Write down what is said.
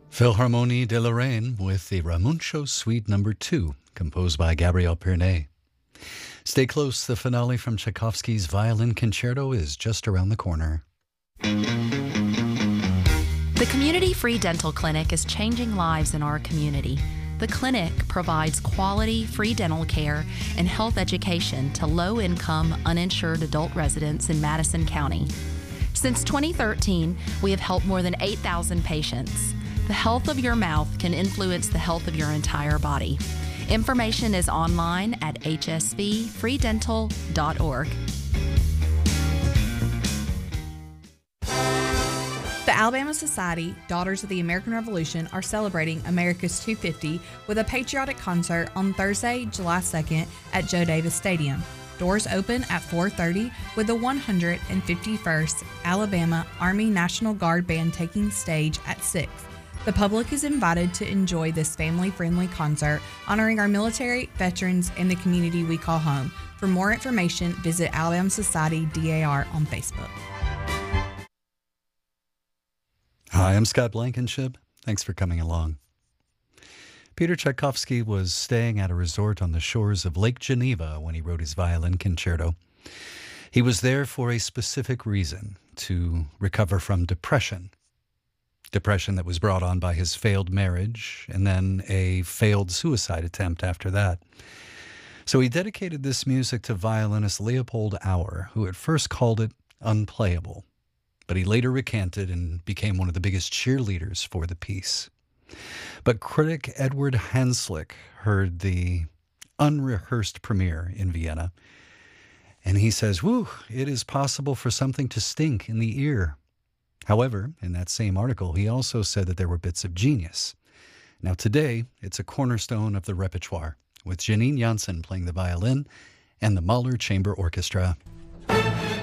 Philharmonie de Lorraine with the Ramuncio Suite No. 2, composed by Gabriel Pernet. Stay close, the finale from Tchaikovsky's Violin Concerto is just around the corner. The Community Free Dental Clinic is changing lives in our community. The clinic provides quality, free dental care and health education to low-income, uninsured adult residents in Madison County. Since 2013, we have helped more than 8,000 patients. The health of your mouth can influence the health of your entire body. Information is online at hsvfreedental.org. The Alabama Society, Daughters of the American Revolution, are celebrating America's 250 with a patriotic concert on Thursday, July 2nd at Joe Davis Stadium. Doors open at 4:30 with the 151st Alabama Army National Guard Band taking stage at 6. The public is invited to enjoy this family-friendly concert honoring our military, veterans, and the community we call home. For more information, visit Alabama Society DAR on Facebook. Hi, I'm Scott Blankenship. Thanks for coming along. Peter Tchaikovsky was staying at a resort on the shores of Lake Geneva when he wrote his Violin Concerto. He was there for a specific reason, to recover from depression. Depression that was brought on by his failed marriage and then a failed suicide attempt after that. So he dedicated this music to violinist Leopold Auer, who at first called it unplayable, but he later recanted and became one of the biggest cheerleaders for the piece. But critic Edward Hanslick heard the unrehearsed premiere in Vienna, and he says, "Whew, it is possible for something to stink in the ear." However, in that same article, he also said that there were bits of genius. Now today, it's a cornerstone of the repertoire, with Janine Janssen playing the violin and the Mahler Chamber Orchestra.